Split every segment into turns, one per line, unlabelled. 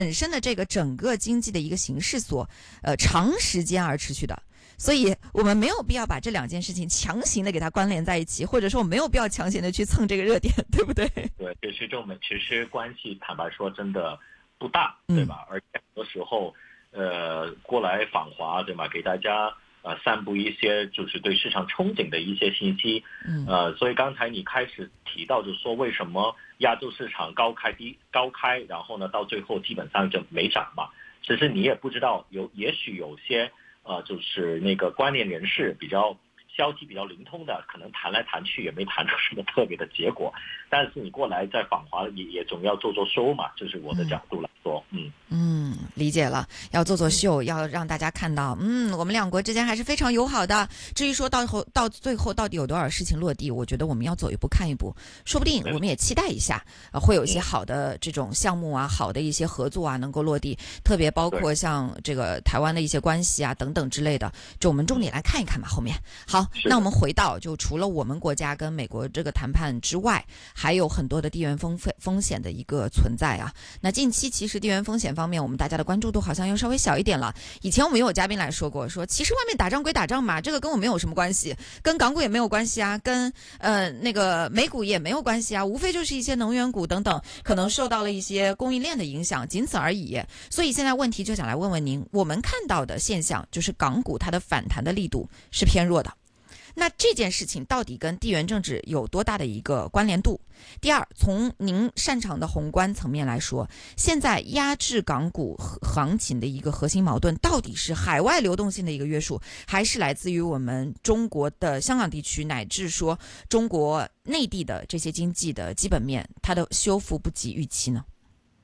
本身的这个整个经济的一个形势所长时间而持续的。所以我们没有必要把这两件事情强行的给它关联在一起，或者说我没有必要强行的去蹭这个热点，对不对？
对，其实关系坦白说真的不大，对吧？而且很多时候，过来访华，对吗？给大家散布一些就是对市场憧憬的一些信息，所以刚才你开始提到，就是说为什么亚洲市场高开，然后呢到最后基本上就没涨嘛？其实你也不知道，也许有些。就是那个关联人士消息比较灵通的，可能谈来谈去也没谈出什么特别的结果。但是你过来在访华也总要做秀嘛，这是我的角度来说。
理解了，要做秀，要让大家看到，我们两国之间还是非常友好的。至于说到最后到底有多少事情落地，我觉得我们要走一步看一步，说不定我们也期待一下，会有一些好的这种项目啊，好的一些合作啊能够落地，特别包括像这个台湾的一些关系啊等等之类的，就我们重点来看一看吧。后面好，那我们回到就除了我们国家跟美国这个谈判之外，还有很多的地缘风险的一个存在啊。那近期其实地缘风险方面，我们大家的关注度好像又稍微小一点了。以前我们有嘉宾来说过，说其实外面打仗归打仗嘛，这个跟我们有什么关系？跟港股也没有关系啊，跟那个美股也没有关系啊，无非就是一些能源股等等，可能受到了一些供应链的影响，仅此而已。所以现在问题就想来问问您，我们看到的现象就是港股它的反弹的力度是偏弱的。那这件事情到底跟地缘政治有多大的一个关联度？第二，从您擅长的宏观层面来说，现在压制港股行情的一个核心矛盾，到底是海外流动性的一个约束，还是来自于我们中国的香港地区，乃至说中国内地的这些经济的基本面，它的修复不及预期呢？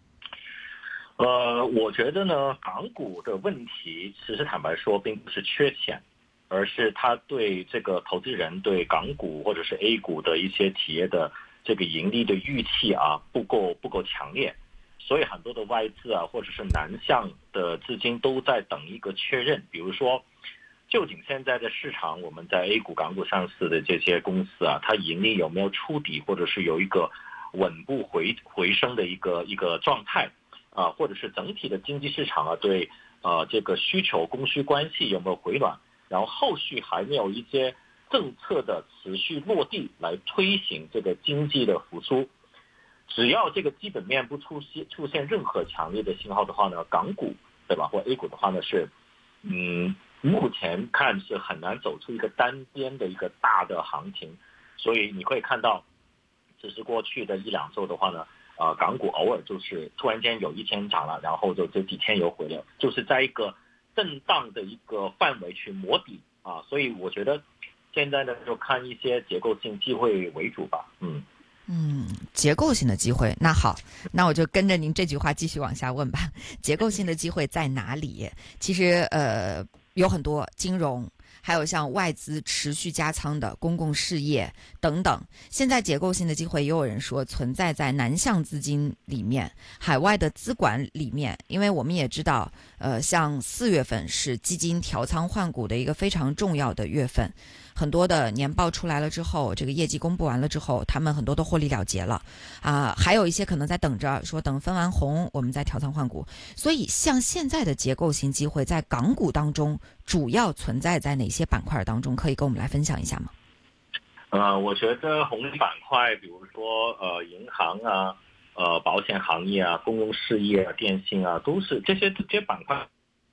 我觉得呢，港股的问题其实坦白说并不是缺钱，而是他对这个投资人对港股或者是 A 股的一些企业的这个盈利的预期啊不够强烈，所以很多的外资啊或者是南向的资金都在等一个确认，比如说究竟现在的市场我们在 A 股港股上市的这些公司啊，它盈利有没有触底，或者是有一个稳步回升的一个状态啊，或者是整体的经济市场啊对这个需求供需关系有没有回暖，然后后续还没有一些政策的持续落地来推行这个经济的复苏。只要这个基本面不出现任何强烈的信号的话呢，港股对吧或 A 股的话呢是目前看是很难走出一个单边的一个大的行情。所以你可以看到只是过去的1-2周的话呢港股偶尔就是突然间有一天涨了，然后就这几天又回了，就是在一个震荡的一个范围去摸底啊，所以我觉得现在呢就看一些结构性机会为主吧。
结构性的机会，那好，那我就跟着您这句话继续往下问吧。结构性的机会在哪里？其实有很多金融，还有像外资持续加仓的公共事业等等。现在结构性的机会也有人说存在在南向资金里面，海外的资管里面，因为我们也知道像4月份是基金调仓换股的一个非常重要的月份，很多的年报出来了之后，这个业绩公布完了之后，他们很多都获利了结了还有一些可能在等着说等分完红我们再调仓换股。所以像现在的结构性机会在港股当中主要存在在哪些板块当中，可以跟我们来分享一下吗？
我觉得红利板块比如说银行啊保险行业啊公用事业啊电信啊都是这些板块。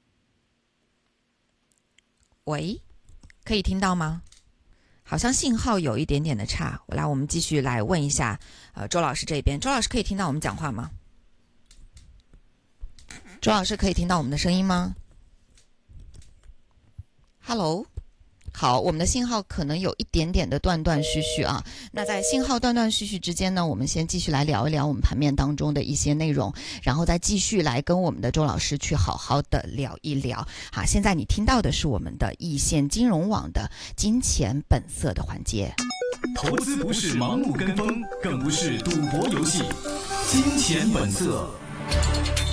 喂，可以听到吗？好像信号有一点点的差，我们继续来问一下周老师这边。周老师可以听到我们讲话吗？周老师可以听到我们的声音吗？ Hello， 好，我们的信号可能有一点点的断断续续啊。那在信号断断续续之间呢，我们先继续来聊一聊我们盘面当中的一些内容，然后再继续来跟我们的周老师去好好的聊一聊。好，现在你听到的是我们的易线金融网的金钱本色的环节。
投资不是盲目跟风，更不是赌博游戏，金钱本色。